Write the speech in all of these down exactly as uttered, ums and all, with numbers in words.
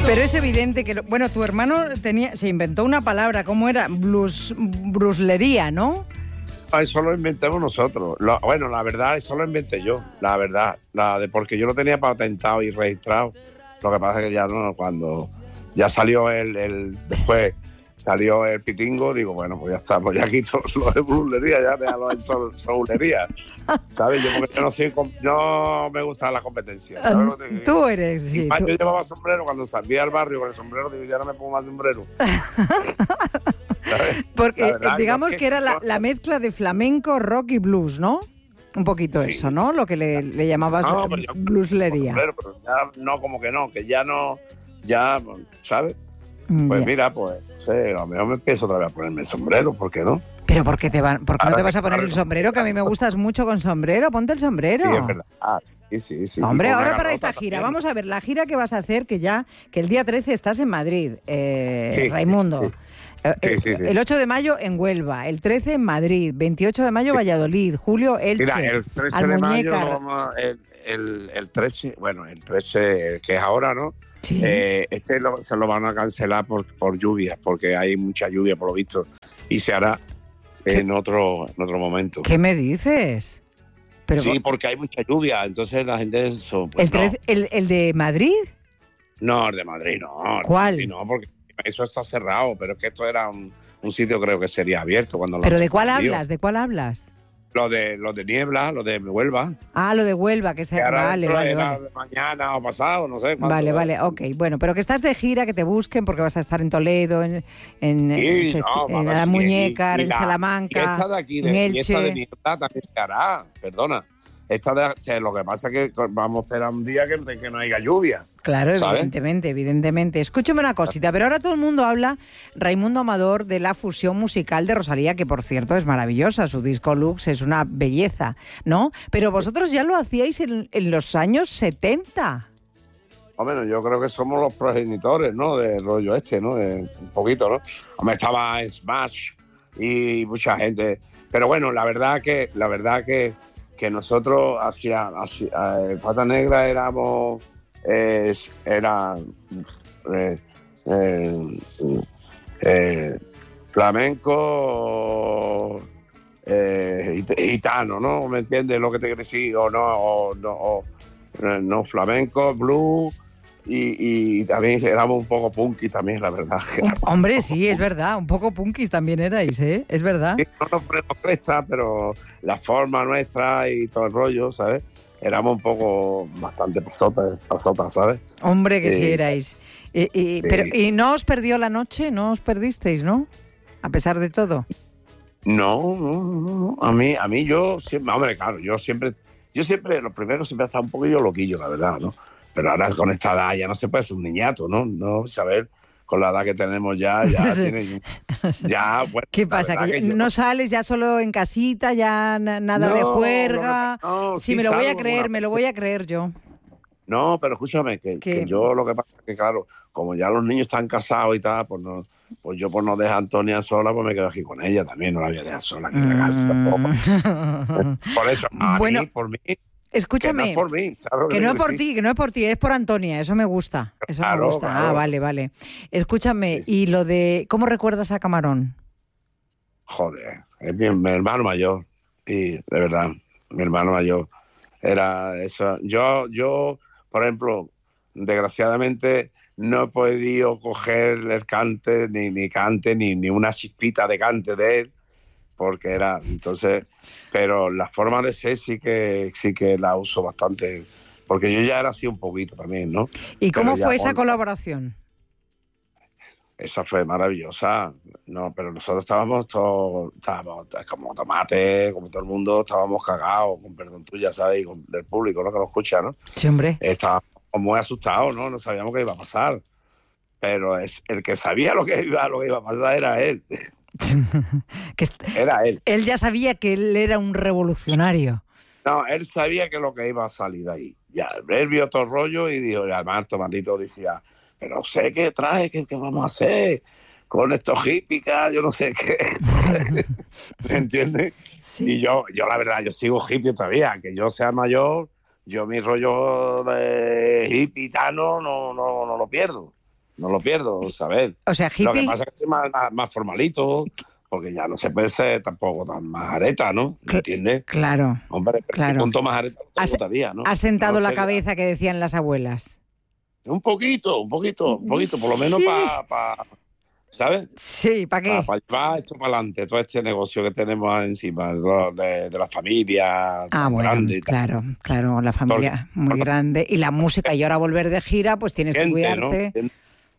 Pero es evidente que... Lo, bueno, tu hermano tenía, se inventó una palabra, ¿cómo era? Blus, bruslería, ¿no? Eso lo inventamos nosotros. Lo, bueno, la verdad, eso lo inventé yo, la verdad. La de porque yo lo tenía patentado y registrado. Lo que pasa es que ya no, cuando ya salió el, el después salió el pitingo, digo, bueno, pues ya está, pues ya quito lo de brulería, ya déjalo en sol, soulería. ¿Sabes? Yo porque yo no soy, no me gusta la competencia. ¿Sabes lo que te digo? Tú eres, sí. Tú. Tú. Yo llevaba sombrero cuando salía al barrio con el sombrero, digo, ya no me pongo más sombrero. Porque digamos que, que era la, la mezcla de flamenco, rock y blues, ¿no? Un poquito sí. Eso, ¿no? Lo que le, le llamabas no, blueslería. Pero, pero ya no, como que no, que ya no, ya, ¿sabes? Pues yeah. Mira, pues, no sé, a lo mejor me empiezo otra vez a ponerme el sombrero, ¿por qué no? Pero ¿por qué, te van, ¿por qué no te vas a poner el sombrero? Que a mí me gustas mucho con sombrero, ponte el sombrero. Sí, es verdad. Ah, sí, sí, sí. Hombre, ahora para esta gira, también. Vamos a ver, la gira que vas a hacer, que ya, que el día trece estás en Madrid, eh, sí, Raimundo. Sí, sí. Sí, sí, sí. El ocho de mayo en Huelva, el trece en Madrid, veintiocho de mayo sí. Valladolid, julio Elche. Mira, el trece de mayo, vamos, el, el, el trece, bueno, el trece que es ahora, ¿no? Sí. Eh, este lo, se lo van a cancelar por, por lluvias, porque hay mucha lluvia por lo visto, y se hará en otro, en otro momento. ¿Qué me dices? Pero, sí, porque hay mucha lluvia, entonces la gente... Eso, pues, ¿El, trece, no. el, ¿El de Madrid? No, el de Madrid no. ¿Cuál? Madrid no, porque eso está cerrado, pero es que esto era un, un sitio creo que sería abierto. Cuando ¿Pero de cuál hablas? ¿De cuál hablas? Lo de, lo de Niebla, lo de Huelva. Ah, lo de Huelva, que se... Que vale, vale, vale. De mañana o pasado, no sé. Vale, vale, ok. Bueno, pero que estás de gira, que te busquen, porque vas a estar en Toledo, en, en, sí, en, no, en La Muñeca, en Salamanca, y esta de aquí, de, en Elche. Y esta de Niebla también se hará, perdona. Esta de, o sea, lo que pasa es que vamos a esperar un día que, que no haya lluvia. Claro, ¿sabes? evidentemente, evidentemente. Escúchame una cosita, pero ahora todo el mundo habla, Raimundo Amador, de la fusión musical de Rosalía, que por cierto es maravillosa, su disco Lux es una belleza, ¿no? Pero vosotros ya lo hacíais en, en los años setenta. Bueno, yo creo que somos los progenitores, ¿no? Del rollo este, ¿no? De, un poquito, ¿no? Hombre, estaba Smash y mucha gente. Pero bueno, la verdad que, la verdad que que nosotros hacia, hacia eh, Pata Negra éramos eh, era eh, eh, eh, flamenco eh, gitano, ¿no? ¿Me entiendes lo que te quiero decir? O no, o no, o, no flamenco, blues. Y, y también éramos un poco punky también, la verdad. Hombre, sí, es verdad, un poco punkis también erais, ¿eh? Es verdad. Sí, no nos ponemos cresta, pero la forma nuestra y todo el rollo, ¿sabes? Éramos un poco bastante pasotas, pasotas, ¿sabes? Hombre, que eh, sí erais. Y, y, eh, pero, ¿Y no os perdió la noche? ¿No os perdisteis, no? A pesar de todo. No, no, no, no. A mí, a mí yo siempre, hombre, claro, yo siempre, yo siempre, lo primero siempre he estado un poquillo loquillo, la verdad, ¿no? Pero ahora con esta edad ya no se puede ser un niñato, ¿no? No saber, con la edad que tenemos ya, ya tiene... Ya, bueno, ¿qué pasa? ¿Que, que yo... no sales ya solo en casita, ya nada no, de juerga? No, no, sí, sí, me lo voy a creer, una... me lo voy a creer yo. No, pero escúchame, que, que yo lo que pasa es que, claro, como ya los niños están casados y tal, pues no... Pues yo por no dejar a Antonia sola, pues me quedo aquí con ella también, no la voy a dejar sola aquí en la casa tampoco. Por eso, a bueno, mí, por mí... Escúchame, que no es por mí, ¿sabes? Que no es por ti, que no es por ti, es por Antonia, eso me gusta, eso claro, me gusta. Claro. Ah, vale, vale. Escúchame, sí. Y lo de, ¿cómo recuerdas a Camarón? Joder, es mi, mi hermano mayor, y de verdad, mi hermano mayor, era eso. Yo, yo, por ejemplo, desgraciadamente no he podido coger el cante, ni, ni cante, ni, ni una chispita de cante de él, porque era, entonces, pero la forma de ser sí que sí que la uso bastante, porque yo ya era así un poquito también, ¿no? ¿Y cómo pero fue esa con... colaboración? Esa fue maravillosa, no, pero nosotros estábamos todos, estábamos como tomate, como todo el mundo, estábamos cagados, con perdón tuya, ¿sabes? Y con, del público, ¿no? Que nos escucha, ¿no? Sí, hombre. Estábamos muy asustados, ¿no? No sabíamos qué iba a pasar, pero es, el que sabía lo que iba, lo que iba a pasar era él. que era él. Él ya sabía que él era un revolucionario. No, él sabía que lo que iba a salir de ahí. Ya, él vio todo el rollo y dijo, y además Tomatito decía, pero sé qué trae, qué, qué vamos a hacer con estos hippies, yo no sé qué. ¿Me entiendes? Sí. Y yo, yo la verdad, yo sigo hippie todavía, que yo sea mayor, yo mi rollo de hippitano no, no, no lo pierdo. no lo pierdo, ¿sabes? O sea, hippie... Lo que pasa es que estoy más, más, más formalito, porque ya no se puede ser tampoco tan majareta, ¿no? ¿Me entiendes? Claro, Hombre, claro. punto majareta no te Has, gustaría, ¿no? has sentado no la sé, cabeza que decían las abuelas. Un poquito, un poquito, un poquito, por lo menos Sí. para... Pa, ¿sabes? Sí, ¿para qué? Para pa llevar esto para adelante, todo este negocio que tenemos encima, de, de, de la familia Ah, tan bueno, grande y tal. claro, claro, la familia Porque, muy bueno, grande. Y la música, y ahora volver de gira, pues tienes que gente, cuidarte. ¿no?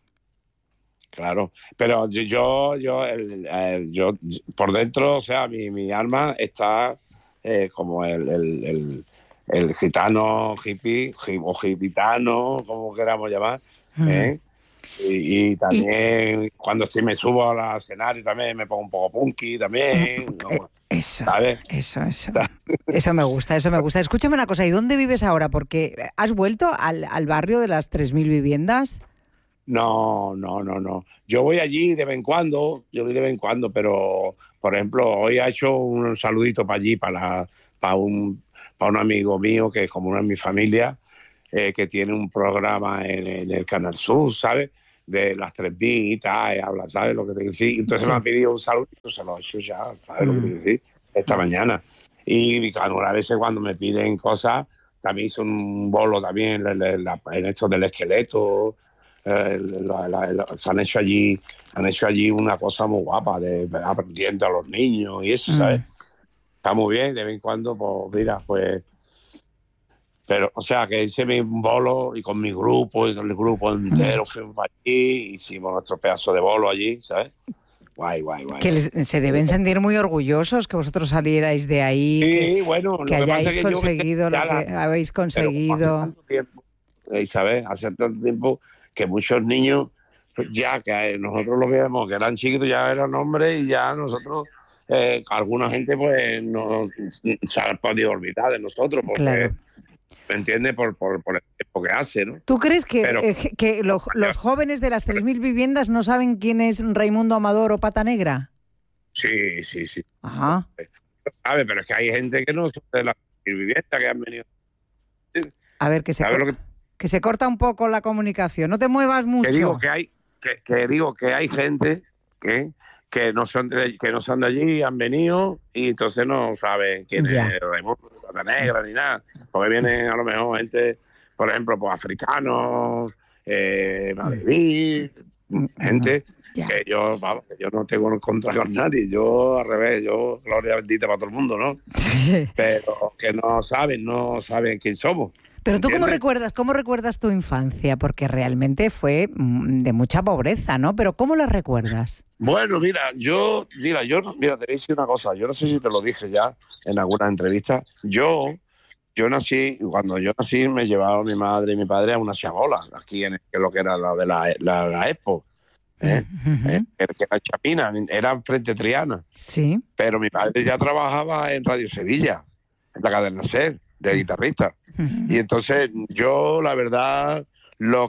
Claro, pero yo, yo, yo, el, el, yo, por dentro, o sea, mi, mi alma está eh, como el, el, el, el gitano, hippie, o gitano, como queramos llamar, ¿eh? Mm. Y, y también y, cuando estoy, me subo al escenario también me pongo un poco punky también. ¿No? Eso, ¿sabes? eso, eso. Eso me gusta, eso me gusta. Escúchame una cosa, ¿y dónde vives ahora? Porque ¿has vuelto al, al barrio de las tres mil viviendas? No, no, no, no. Yo voy allí de vez en cuando, yo voy de vez en cuando, pero, por ejemplo, hoy ha hecho un saludito para allí, para, para, un, para un amigo mío que es como una de mi familia, eh, que tiene un programa en, en el Canal Sur, ¿sabes? De las tres mil y tal, habla, ¿sabes lo que te quiero decir? Entonces sí. Me ha pedido un saludito, se lo he hecho ya, ¿sabes mm. lo que te quiero decir? Esta mm. mañana. Y algunas veces cuando me piden cosas, también hice un bolo también en, en, en esto del esqueleto. Eh, la, la, la, han hecho allí han hecho allí una cosa muy guapa de aprendiendo a los niños y eso, ¿sabes? Mm. Está muy bien, de vez en cuando, pues mira, pues pero, o sea, que hice mi bolo y con mi grupo y con el grupo entero mm. fuimos allí, hicimos nuestro pedazo de bolo allí, ¿sabes? Guay, guay, guay. Que les, se deben sentir muy orgullosos que vosotros salierais de ahí, sí, que, bueno, que lo hayáis que pasa es que conseguido yo, lo que la, habéis conseguido. Hace tanto tiempo, ¿sabes? Hace tanto tiempo que muchos niños, ya que nosotros lo veíamos, que eran chiquitos, ya eran hombres y ya nosotros, eh, alguna gente pues no se ha podido olvidar de nosotros, porque, claro. ¿me entiendes? Por, por, por el tiempo que hace, ¿no? ¿Tú crees que, Pero, eh, que lo, los jóvenes de las tres mil viviendas no saben quién es Raimundo Amador o Pata Negra? Sí, sí, sí. Ajá. A ver, pero es que hay gente que no son de las tres mil viviendas que han venido. A ver, que se... Que se corta un poco la comunicación. No te muevas mucho. Que digo que hay, que, que digo que hay gente que, que no son de, que no son de allí, han venido y entonces no saben quién ya. es Raimundo, Pata Negra ni nada. Porque vienen a lo mejor gente, por ejemplo, pues africanos, eh, madrileños, gente ya. que yo, vamos, que yo no tengo en contra con nadie. Yo al revés, yo gloria bendita para todo el mundo, ¿no? Pero que no saben, no saben quién somos. Pero tú, ¿cómo recuerdas, cómo recuerdas tu infancia? Porque realmente fue de mucha pobreza, ¿no? Pero ¿cómo la recuerdas? Bueno, mira, yo, mira, yo, mira, te voy a decir una cosa. Yo no sé si te lo dije ya en alguna entrevista. Yo, yo nací, cuando yo nací me llevaron mi madre y mi padre a una chabola, aquí en que lo que era la de la, la, la Expo, ¿eh? Uh-huh. ¿Eh? Que era Chapina, era frente a Triana. Sí. Pero mi padre ya trabajaba en Radio Sevilla, en la cadena SER, de guitarrista. Uh-huh. Y entonces yo, la verdad, lo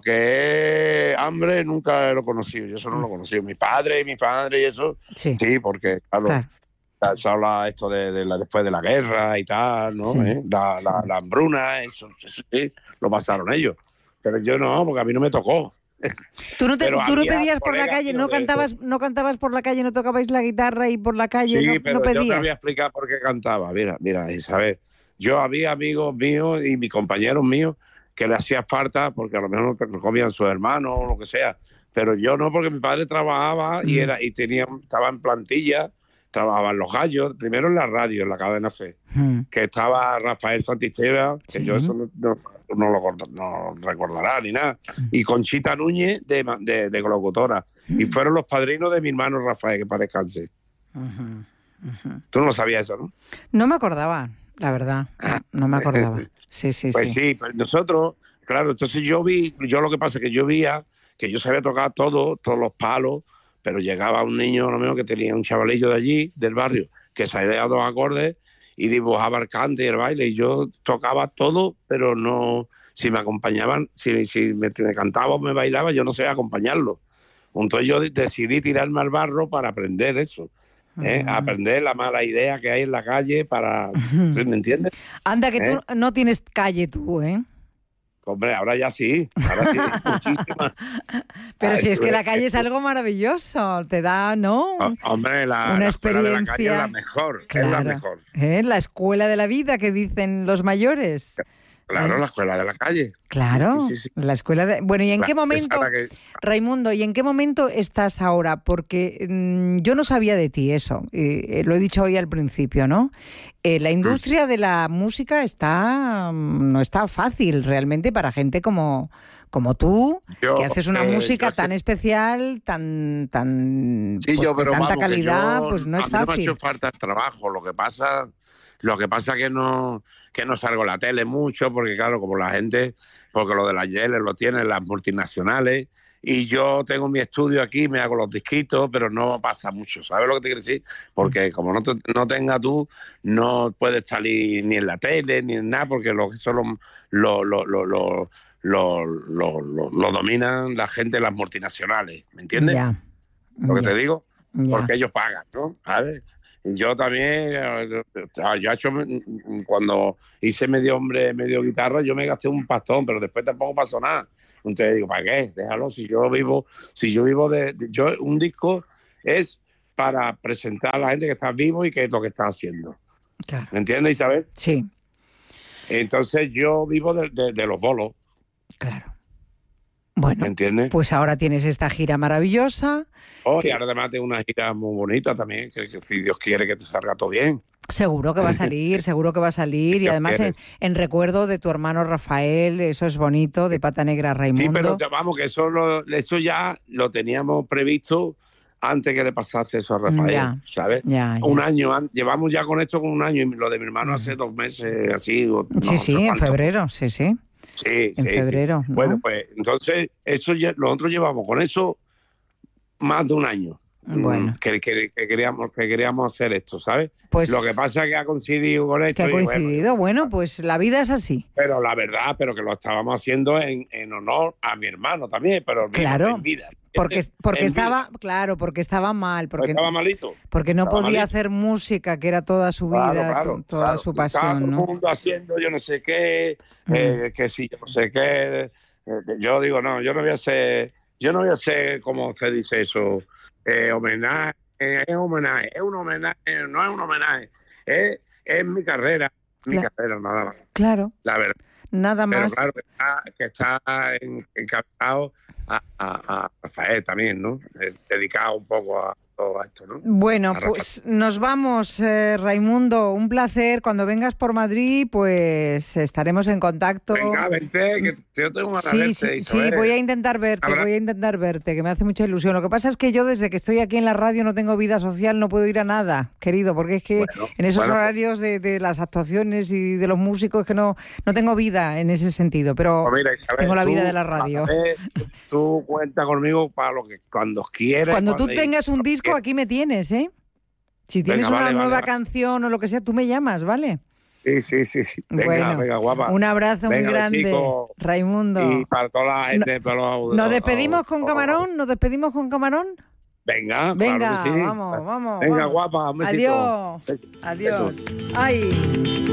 que es hambre nunca lo he conocido. Yo eso no lo he conocido. Mi padre y mi padre y eso, sí, sí porque claro, claro. se habla esto de, de la, después de la guerra y tal, ¿no? Sí. ¿Eh? La, la, la hambruna, eso, eso sí, lo pasaron ellos. Pero yo no, porque a mí no me tocó. Tú no, te, tú no pedías por la calle, no cantabas, no cantabas por la calle, no tocabais la guitarra y por la calle sí, no, pero no pedías. Yo te voy a explicar por qué cantaba. Mira, mira, ¿sabes? Yo había amigos míos y mis compañeros míos que le hacía falta porque a lo mejor no comían sus hermanos o lo que sea, pero yo no, porque mi padre trabajaba mm. y era y tenía estaba en plantilla, trabajaba en Los Gallos, primero en la radio, en la cadena C, mm. que estaba Rafael Santisteba, que sí. yo eso no, no, no lo no recordará ni nada, mm. y Conchita Núñez de, de, de locutora, mm. y fueron los padrinos de mi hermano Rafael, que para descanse. Uh-huh. Uh-huh. Tú no sabías eso, ¿no? No me acordaba. La verdad, no me acordaba. Sí, sí, pues sí. sí, pues nosotros, claro, entonces yo vi, yo lo que pasa es que yo veía que yo sabía tocar todo, todos los palos, pero llegaba un niño, lo menos que tenía un chavalillo de allí, del barrio, que sabía dos acordes y dibujaba el cante y el baile, y yo tocaba todo, pero no, si me acompañaban, si, si me, me cantaba o me bailaba, yo no sabía acompañarlo. Entonces yo decidí tirarme al barro para aprender eso. ¿Eh? Uh-huh. Aprender la mala idea que hay en la calle para... Uh-huh. ¿Sí, me entiendes? Anda, que ¿Eh? tú no tienes calle tú, ¿eh? Hombre, ahora ya sí, ahora sí, muchísimas. Pero Ay, si es que pues, la calle es algo maravilloso, te da, ¿no? Oh, hombre, la, Una la escuela de la calle experiencia. es la mejor, Claro. es la mejor. ¿Eh? La escuela de la vida que dicen los mayores. Claro, ¿Eh? la escuela de la calle. Claro, Sí, sí, sí. la escuela de... Bueno, ¿y en La- qué momento, esa que- Raimundo, y en qué momento estás ahora? Porque mm, yo no sabía de ti eso, eh, eh, lo he dicho hoy al principio, ¿no? Eh, la industria de la música está mm, no está fácil realmente para gente como, como tú, Yo, que haces una eh, música yo es que- tan especial, tan, tan Sí, pues, yo, de pero tanta vamos, que calidad, yo- pues no es a mí no me ha fácil. hecho falta el trabajo. Lo que pasa, lo que pasa que no, que no salgo en la tele mucho, porque claro, como la gente, porque lo de las yeles lo tienen las multinacionales, y yo tengo mi estudio aquí, me hago los disquitos, pero no pasa mucho. ¿Sabes lo que te quiero decir? Porque como no, te, no tengas tú, no puedes salir ni en la tele, ni en nada, porque lo que son los lo, lo, lo, lo, lo, lo, lo- lo dominan la gente de las multinacionales, ¿me entiendes? Ya, Lo que ya, te digo, ya. porque ellos pagan, ¿no? ¿Sabes? Y yo también, eh, yo he hecho, cuando hice medio hombre, medio guitarra, yo me gasté un pastón, pero después tampoco pasó nada. Entonces digo, ¿para qué? Déjalo, si yo vivo, si yo vivo de, de- yo, un disco es para presentar a la gente que está vivo y que es lo que está haciendo. Claro. ¿Me entiendes, Isabel? Sí, Entonces yo vivo de, de- de los bolos, claro. Bueno, ¿me entiendes? pues ahora tienes esta gira maravillosa. Oh, y que- ahora además tengo una gira muy bonita también, que, que si Dios quiere que te salga todo bien. Seguro que va a salir, seguro que va a salir. Y Dios además en, quieres. en recuerdo de tu hermano Rafael, eso es bonito, de Pata Negra Raimundo. Sí, pero te- vamos, que eso, lo- eso ya lo teníamos previsto antes que le pasase eso a Rafael, Ya, ¿sabes? ya, ya. Un año, an- llevamos ya con esto con un año, y lo de mi hermano hace dos meses, así. o no Sí, sé sí, en cuánto. febrero, sí, sí. Sí, En sí, sí. febrero, ¿no? Bueno, pues entonces, eso ya, nosotros llevamos con eso más de un año. Bueno. mm, Que, que- que queríamos, que queríamos hacer esto, ¿sabes? Pues Lo que pasa es que ha coincidido con esto. que ha y bueno, coincidido. Bueno, pues la vida es así. pero la verdad, pero que lo estábamos haciendo en, en honor a mi hermano también, pero mío, Claro, en vida. Porque, porque En vida. estaba, claro, porque estaba mal, porque, Estaba malito. porque no estaba podía malito. hacer música, que era toda su vida, Claro, claro, to- toda claro. su Estaba todo pasión, el ¿no? mundo haciendo yo no sé qué, Mm. eh, que si yo no sé qué. eh, yo digo, no, yo no voy a hacer, yo no voy a hacer, como se dice eso, eh, homenaje, eh, es homenaje, es un homenaje, no es un homenaje, es, es mi carrera, mi Claro. carrera, nada más, Claro, la verdad. nada Pero más. claro, que está, que está en- encabezado a, a- a Rafael también, ¿no? Eh, dedicado un poco a todo esto, ¿no? Bueno, a Rafa. pues nos vamos, eh, Raimundo. Un placer. Cuando vengas por Madrid, pues estaremos en contacto. Venga, vente, que yo tengo ganas de Sí, verte, sí, sí, Isabel. voy a intentar verte, Habrá- voy a intentar verte, que me hace mucha ilusión. Lo que pasa es que yo desde que estoy aquí en la radio no tengo vida social, no puedo ir a nada, querido, porque es que Bueno, en esos bueno, horarios de, de las actuaciones y de los músicos que no, no tengo vida en ese sentido, pero Pues mira, Isabel, tengo la tú, vida de la radio. a ver, tú cuenta conmigo para lo que cuando quieras. Cuando tú cuando- tengas un disco, quieras. aquí me tienes, ¿eh? Si tienes Venga, una vale, nueva vale, vale. canción o lo que sea, tú me llamas, ¿vale? Sí, sí, sí. sí. Venga, Bueno, venga, guapa. Un abrazo muy Venga, grande, besico. Raimundo. Y para toda la gente, para los- ¿Nos los- despedimos con los- Camarón? ¿Nos despedimos con Camarón? Venga, Venga, claro que sí. vamos, vamos. Venga, vamos. guapa, un besito. Adiós. Besos. Adiós. Besos. Ay.